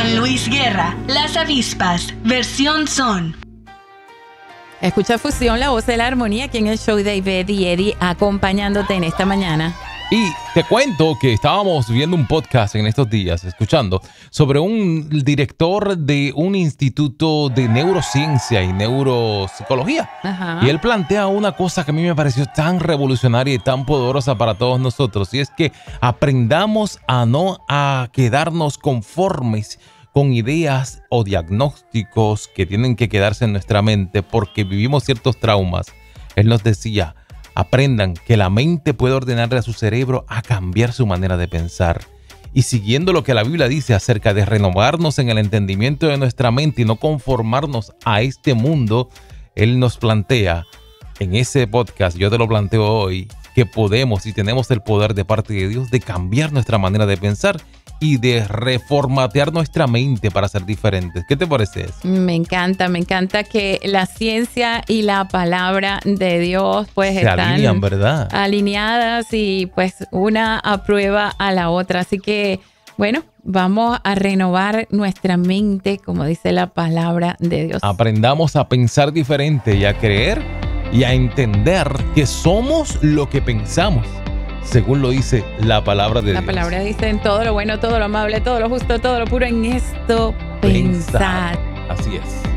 Con Luis Guerra, Las Avispas, versión son. Escucha Fusión, la voz de la armonía, aquí en el show de Ivette y Eddie, acompañándote en esta mañana. Y te cuento que estábamos viendo un podcast en estos días, escuchando, sobre un director de un instituto de neurociencia y neuropsicología. Ajá. Y él plantea una cosa que a mí me pareció tan revolucionaria y tan poderosa para todos nosotros, y es que aprendamos a no a quedarnos conformes con ideas o diagnósticos que tienen que quedarse en nuestra mente porque vivimos ciertos traumas. Él nos decía: aprendan que la mente puede ordenarle a su cerebro a cambiar su manera de pensar. Y siguiendo lo que la Biblia dice acerca de renovarnos en el entendimiento de nuestra mente y no conformarnos a este mundo, él nos plantea en ese podcast, yo te lo planteo hoy, que podemos y tenemos el poder de parte de Dios de cambiar nuestra manera de pensar y de reformatear nuestra mente para ser diferentes. ¿Qué te parece eso? Me encanta que la ciencia y la palabra de Dios pues están alinean, ¿verdad? Alineadas y pues una aprueba a la otra. Así que, bueno, vamos a renovar nuestra mente, como dice la palabra de Dios. Aprendamos a pensar diferente y a creer y a entender que somos lo que pensamos, según lo dice la palabra de Dios. La palabra dice: en todo lo bueno, todo lo amable, todo lo justo, todo lo puro, en esto pensad. Así es.